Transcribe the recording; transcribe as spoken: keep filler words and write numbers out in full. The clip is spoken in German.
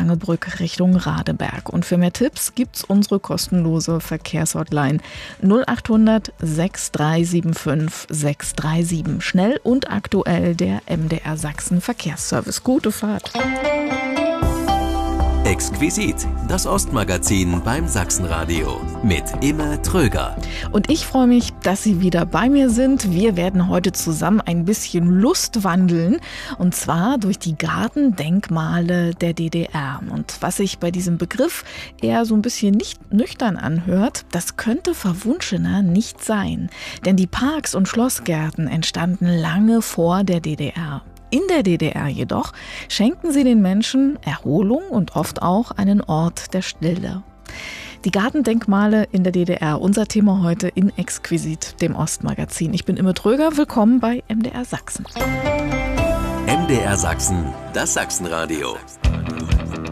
Langebrück Richtung Radeberg. Und für mehr Tipps gibt's unsere kostenlose Verkehrshotline null acht hundert sechs drei sieben fünf sechs drei sieben. Schnell und aktuell der M D R Sachsen Verkehrsservice. Gute Fahrt. Exquisit, das Ostmagazin beim Sachsenradio mit Imme Tröger. Und ich freue mich, dass Sie wieder bei mir sind. Wir werden heute zusammen ein bisschen Lust wandeln, und zwar durch die Gartendenkmale der D D R. Und was sich bei diesem Begriff eher so ein bisschen nicht nüchtern anhört, das könnte verwunschener nicht sein. Denn die Parks und Schlossgärten entstanden lange vor der D D R. In der D D R jedoch schenkten sie den Menschen Erholung und oft auch einen Ort der Stille. Die Gartendenkmale in der D D R, unser Thema heute in Exquisit, dem Ostmagazin. Ich bin Imme Tröger, willkommen bei M D R Sachsen. M D R Sachsen, das Sachsenradio.